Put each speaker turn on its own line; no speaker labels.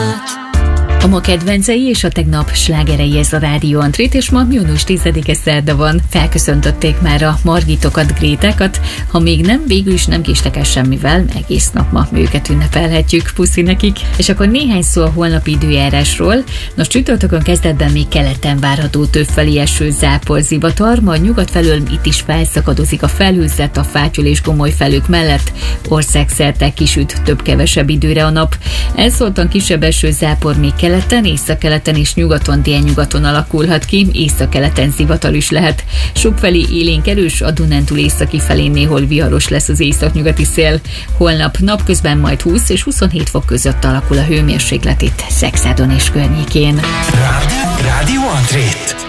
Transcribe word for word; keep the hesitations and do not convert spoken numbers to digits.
A ma kedvencei és a tegnap slágerei, ez a Rádió Antrét, és ma június tizedike szerda van. Felköszöntötték már a Margitokat, Grétákat. Ha még nem, végül is nem késtek el semmivel, egész nap ma őket ünnepelhetjük, puszi nekik. És akkor néhány szó a holnapi időjárásról. Nos, csütörtökön kezdetben még keleten várható többfelé eső, zápor, zivatar, majd nyugat felől itt is felszakadozik a felhőzet a fátyol és gomoly felők mellett. Országszerte kisüt több-kevesebb időre a nap. Elszóltan kisebb eső, zápor még keleten, északkeleten és nyugaton, délnyugaton alakulhat ki, északkeleten zivatar is lehet. Sokfelé élénk erős, a Dunántúl északi felén néhol viharos lesz az északnyugati szél. Holnap napközben majd húsz és huszonhét fok között alakul a hőmérséklet itt Szexádon és környékén.
Rádió Antrét.